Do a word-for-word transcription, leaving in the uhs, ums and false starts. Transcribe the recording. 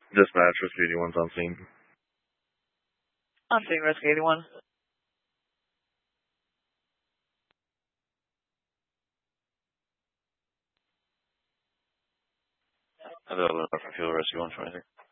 Dispatch, Rescue eighty-one's on scene. On scene, Rescue eighty-one. Available for fuel, Rescue one twenty-three.